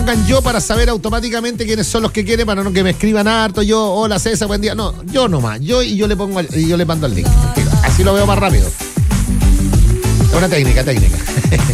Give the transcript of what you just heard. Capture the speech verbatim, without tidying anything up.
yo para saber automáticamente quiénes son los que quieren, para no que me escriban harto, yo, hola César, buen día. No, yo nomás, yo y yo le pongo, y yo le mando el link. Así lo veo más rápido. Es una técnica, técnica.